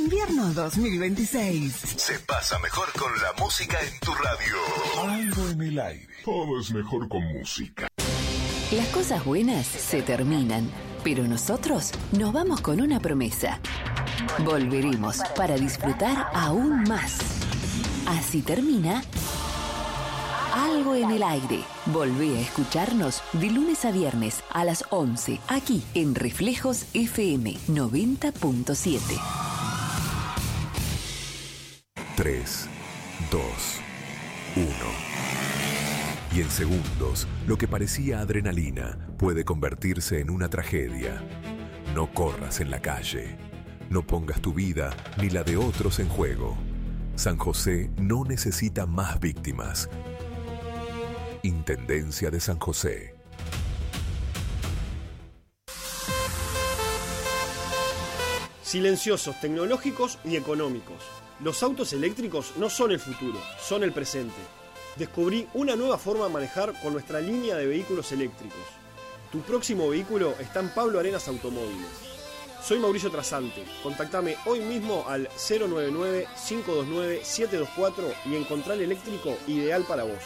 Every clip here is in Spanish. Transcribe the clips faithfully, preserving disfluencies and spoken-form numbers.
Invierno dos mil veintiséis. Se pasa mejor con la música en tu radio. Algo en el aire. Todo es mejor con música. Las cosas buenas se terminan, pero nosotros nos vamos con una promesa. Volveremos para disfrutar aún más. Así termina Algo en el aire. Volvé a escucharnos de lunes a viernes a las once, aquí en Reflejos F M noventa punto siete. tres, dos, uno. Y en segundos, lo que parecía adrenalina puede convertirse en una tragedia. No corras en la calle. No pongas tu vida ni la de otros en juego. San José no necesita más víctimas. Intendencia de San José. Silenciosos, tecnológicos y económicos. Los autos eléctricos no son el futuro, son el presente. Descubrí una nueva forma de manejar con nuestra línea de vehículos eléctricos. Tu próximo vehículo está en Pablo Arenas Automóviles. Soy Mauricio Trasante. Contactame hoy mismo al cero nueve nueve, cinco dos nueve, siete dos cuatro y encontrá el eléctrico ideal para vos.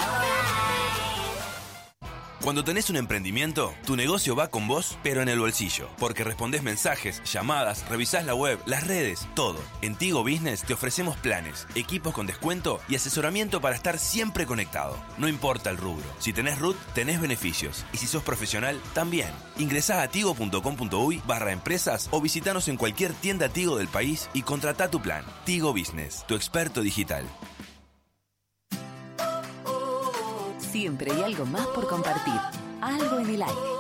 Cuando tenés un emprendimiento, tu negocio va con vos, pero en el bolsillo. Porque respondés mensajes, llamadas, revisás la web, las redes, todo. En Tigo Business te ofrecemos planes, equipos con descuento y asesoramiento para estar siempre conectado. No importa el rubro. Si tenés R U T, tenés beneficios. Y si sos profesional, también. Ingresá a tigo punto com punto uy barra empresas o visitanos en cualquier tienda Tigo del país y contratá tu plan. Tigo Business, tu experto digital. Siempre hay algo más por compartir. Algo en el aire.